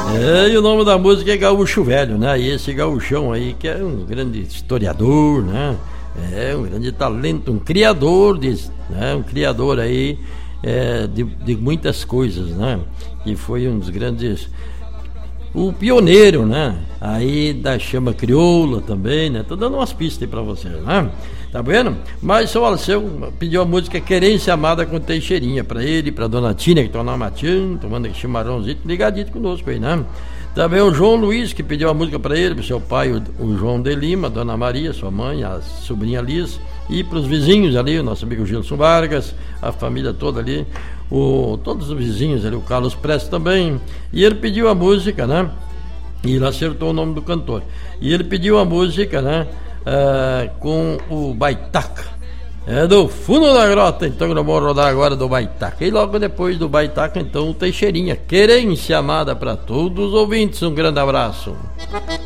E o nome da música é Gaúcho Velho, né? E esse gaúchão aí que é um grande historiador, né? É um grande talento, um criador né? Um criador aí de muitas coisas, né? Que foi um dos grandes, o pioneiro, né? Aí da chama crioula também, né? Tô dando umas pistas aí pra vocês, né? Tá vendo? Mas o Alceu pediu a música Querência Amada com Teixeirinha pra ele, pra dona Tina, que tá na Matinho, tomando chimarrãozinho, ligadito conosco aí, né? Também o João Luiz, que pediu a música pra ele, pro seu pai, o João de Lima, dona Maria, sua mãe, a sobrinha Liz, e pros vizinhos ali, o nosso amigo Gilson Vargas, a família toda ali, todos os vizinhos ali, o Carlos Prestes também. E ele pediu a música, né? E ele acertou o nome do cantor. E ele pediu a música, né? Com o Baitaca. É do fundo da grota, então nós vamos rodar agora do Baitaca. E logo depois do Baitaca, então, o Teixeirinha. Querência Amada para todos os ouvintes. Um grande abraço.